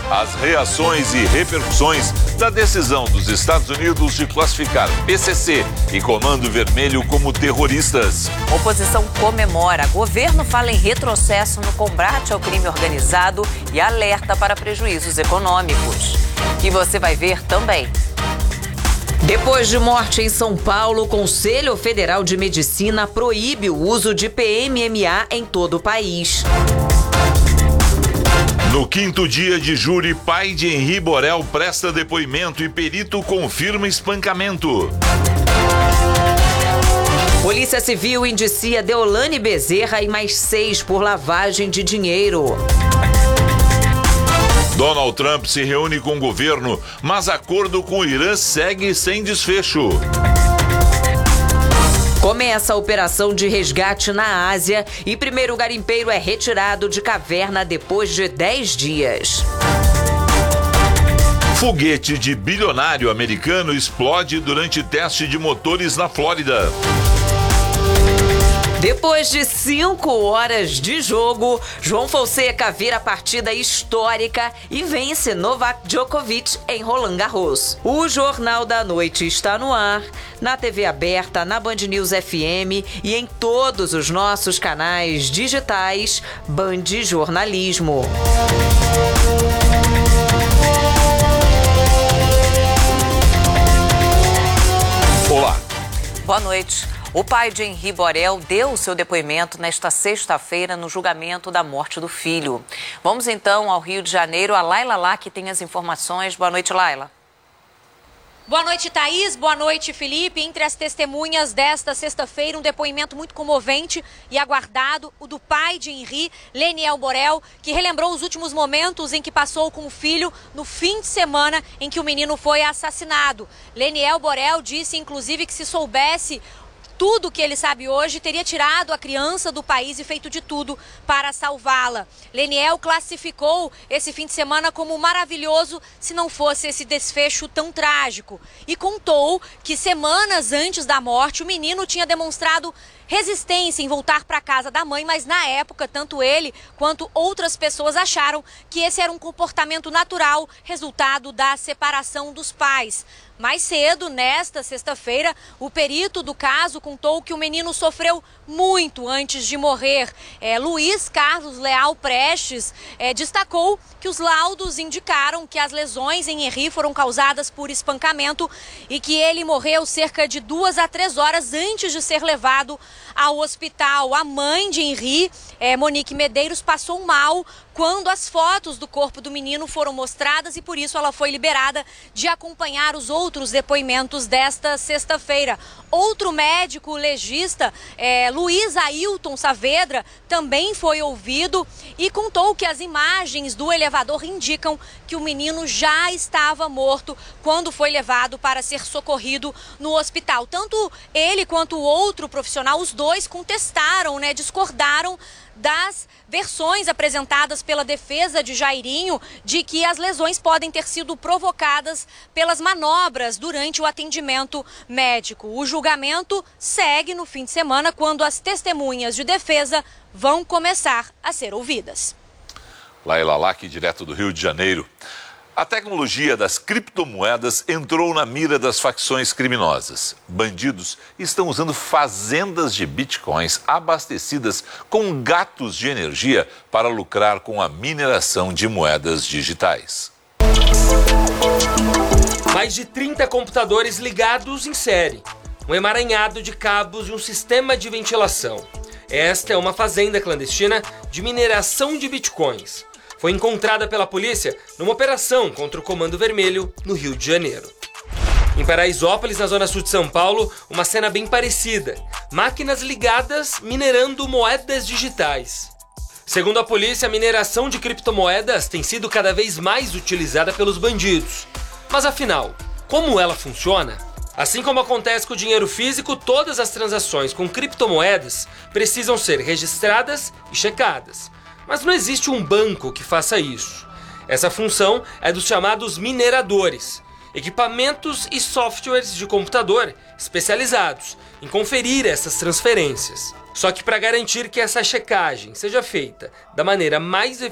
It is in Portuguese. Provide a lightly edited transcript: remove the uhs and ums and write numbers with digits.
as reações e repercussões da decisão dos Estados Unidos de classificar PCC e Comando Vermelho como terroristas. Oposição comemora. Governo fala em retrocesso no combate ao crime organizado e alerta para prejuízos econômicos. E você vai ver também. Depois de morte em São Paulo, o Conselho Federal de Medicina proíbe o uso de PMMA em todo o país. No quinto dia de júri, pai de Henri Borel presta depoimento e perito confirma espancamento. Polícia Civil indicia Deolane Bezerra e mais 6 por lavagem de dinheiro. Donald Trump se reúne com o governo, mas acordo com o Irã segue sem desfecho. Começa a operação de resgate na Ásia e primeiro garimpeiro é retirado de caverna depois de 10 dias. Foguete de bilionário americano explode durante teste de motores na Flórida. Depois de 5 horas de jogo, João Fonseca vira partida histórica e vence Novak Djokovic em Roland Garros. O Jornal da Noite está no ar, na TV aberta, na Band News FM e em todos os nossos canais digitais Band Jornalismo. Olá. Boa noite. O pai de Henri Borel deu o seu depoimento nesta sexta-feira no julgamento da morte do filho. Vamos então ao Rio de Janeiro. A Laila Lá que tem as informações. Boa noite, Laila. Boa noite, Thaís. Boa noite, Felipe. Entre as testemunhas desta sexta-feira, um depoimento muito comovente e aguardado, o do pai de Henri, Leniel Borel, que relembrou os últimos momentos em que passou com o filho no fim de semana em que o menino foi assassinado. Leniel Borel disse, inclusive, que se soubesse tudo que ele sabe hoje, teria tirado a criança do país e feito de tudo para salvá-la. Leniel classificou esse fim de semana como maravilhoso se não fosse esse desfecho tão trágico. E contou que semanas antes da morte, o menino tinha demonstrado resistência em voltar para a casa da mãe, mas na época, tanto ele quanto outras pessoas acharam que esse era um comportamento natural, resultado da separação dos pais. Mais cedo, nesta sexta-feira, o perito do caso contou que o menino sofreu muito antes de morrer. Luiz Carlos Leal Prestes destacou que os laudos indicaram que as lesões em Henri foram causadas por espancamento e que ele morreu cerca de 2 a 3 horas antes de ser levado ao hospital. A mãe de Henri, Monique Medeiros, passou mal quando as fotos do corpo do menino foram mostradas e por isso ela foi liberada de acompanhar os outros depoimentos desta sexta-feira. Outro médico legista, Luiz Ailton Saavedra, também foi ouvido e contou que as imagens do elevador indicam que o menino já estava morto quando foi levado para ser socorrido no hospital. Tanto ele quanto o outro profissional, os dois contestaram, discordaram das versões apresentadas pela defesa de Jairinho de que as lesões podem ter sido provocadas pelas manobras durante o atendimento médico. O julgamento segue no fim de semana, quando as testemunhas de defesa vão começar a ser ouvidas. Laila Lack, direto do Rio de Janeiro. A tecnologia das criptomoedas entrou na mira das facções criminosas. Bandidos estão usando fazendas de bitcoins abastecidas com gatos de energia para lucrar com a mineração de moedas digitais. Mais de 30 computadores ligados em série, um emaranhado de cabos e um sistema de ventilação. Esta é uma fazenda clandestina de mineração de bitcoins. Foi encontrada pela polícia numa operação contra o Comando Vermelho, no Rio de Janeiro. Em Paraisópolis, na zona sul de São Paulo, uma cena bem parecida. Máquinas ligadas minerando moedas digitais. Segundo a polícia, a mineração de criptomoedas tem sido cada vez mais utilizada pelos bandidos. Mas afinal, como ela funciona? Assim como acontece com o dinheiro físico, todas as transações com criptomoedas precisam ser registradas e checadas. Mas não existe um banco que faça isso. Essa função é dos chamados mineradores, equipamentos e softwares de computador especializados em conferir essas transferências. Só que para garantir que essa checagem seja feita da maneira mais